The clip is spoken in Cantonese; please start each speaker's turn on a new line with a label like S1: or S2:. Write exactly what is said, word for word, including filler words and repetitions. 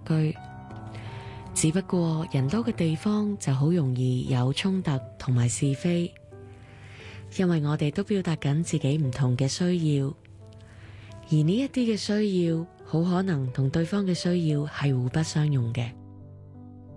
S1: 居。只不過人多嘅地方就好容易有衝突同埋是非，因為我哋都表達緊自己唔同嘅需要，而呢一啲嘅需要好可能同對方嘅需要係互不相容嘅。